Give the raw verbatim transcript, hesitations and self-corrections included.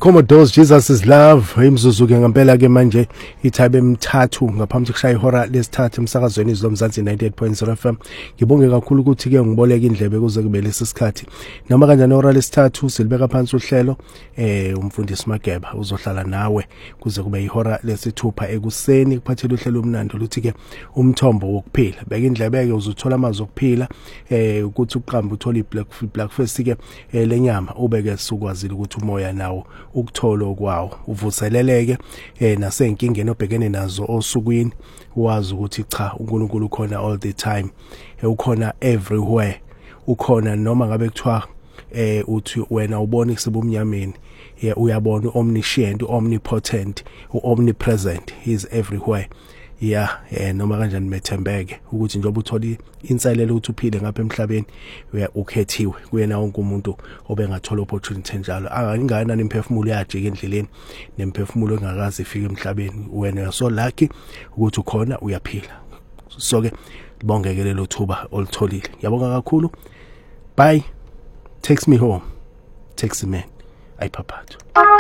Commodores Jesus is Love imzuzu ke ngempela ke manje ithabe emithathu ngaphambi kokushaya ihora lesithathu emsakazweni izomzansi ninety-eight point zero F M. Ngibonge kakhulu ukuthi ke ngiboleka indlebe kuze kube lesi sikhathi noma kanjani ihora lesithathu silibeka phansi uhlelo eh umfundisi Mageba uzohlala nawe kuze kube ihora lesithupha ekuseni kuphathele uhlelo omnandi luthi ke umthombo wokuphila beka indlebe ke uzothola amazwi okuphila eh ukuthi uqamba uthola iblack black first ke lenyama ubeke sukwazile ukuthi umoya nawo ukuthola okwawo uvuseleleke eh nasenkingeni obhekene nazo osukwini wazi ukuthi cha uNkulunkulu ukhona all the time ukhona everywhere ukhona noma ngabe kuthiwa eh uthi wena ubona isibumnyameni uyabona omniscient omnipotent omnipresent he is everywhere yeah eh noma kanjani methembeke ukuthi njengoba uthola inselelo ukuthi uphile ngapha emhlabeni ukhethiwe kuyena wonke umuntu obengathola opportunity njalo angingana nemphefumulo yajika endleleni nemphefumulo engakazi ifike emhlabeni wena so lucky ukuthi ukhona uyaphila so ke libongeke lelo thuba olitholile yabonga kakhulu bye takes me home takes me ayiphaphapha